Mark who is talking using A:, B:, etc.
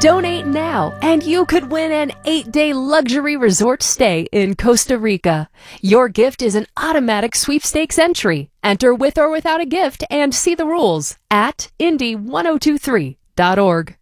A: Donate now, and you could win an 8-day luxury resort stay in Costa Rica. Your gift is an automatic sweepstakes entry. Enter with or without a gift and see the rules at Indy1023.org.